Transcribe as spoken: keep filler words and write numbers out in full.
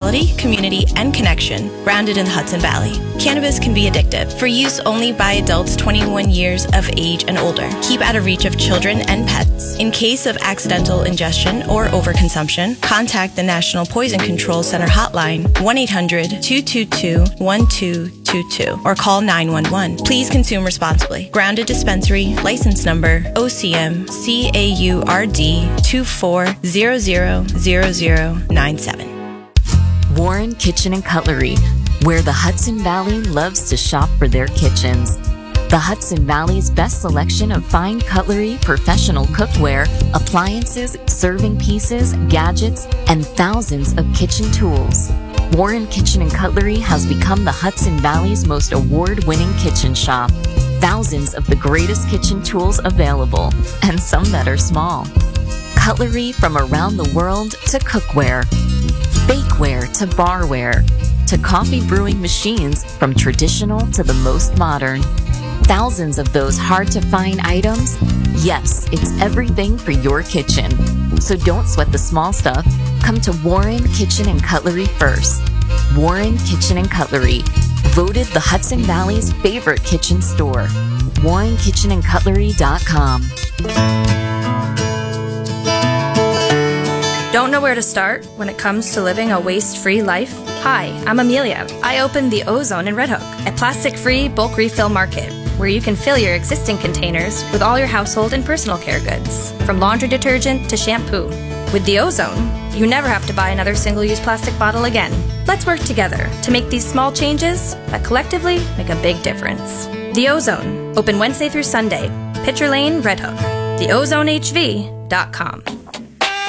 quality, community, and connection grounded in the Hudson Valley. Cannabis can be addictive. For use only by adults twenty-one years of age and older. Keep out of reach of children and pets. In case of accidental ingestion or overconsumption, contact the National Poison Control Center hotline one eight hundred, two two two, one two two two or call nine one one. Please consume responsibly. Grounded Dispensary, license number O C M C A U R D two four zero zero zero zero nine seven. Warren Kitchen and Cutlery, where the Hudson Valley loves to shop for their kitchens. The Hudson Valley's best selection of fine cutlery, professional cookware, appliances, serving pieces, gadgets, and thousands of kitchen tools. Warren Kitchen and Cutlery has become the Hudson Valley's most award-winning kitchen shop. Thousands of the greatest kitchen tools available, and some that are small. Cutlery from around the world to cookware, bakeware to barware, to coffee brewing machines from traditional to the most modern. Thousands of those hard-to-find items? Yes, it's everything for your kitchen. So don't sweat the small stuff. Come to Warren Kitchen and Cutlery first. Warren Kitchen and Cutlery, voted the Hudson Valley's favorite kitchen store. warren kitchen and cutlery dot com. Don't know where to start when it comes to living a waste-free life? Hi, I'm Amelia. I opened the Ozone in Red Hook, a plastic-free bulk refill market where you can fill your existing containers with all your household and personal care goods, from laundry detergent to shampoo. With the Ozone, you never have to buy another single-use plastic bottle again. Let's work together to make these small changes that collectively make a big difference. The Ozone, open Wednesday through Sunday, Pitcher Lane, Red Hook. the ozone h v dot com.